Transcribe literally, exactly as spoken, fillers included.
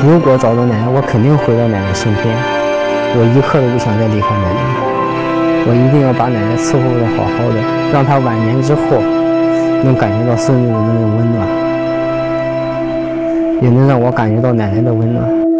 如果找到奶奶，我肯定回到奶奶身边，我一刻都不想再离开奶奶。我一定要把奶奶伺候得好好的，让她晚年之后能感觉到孙子的那种温暖，也能让我感觉到奶奶的温暖。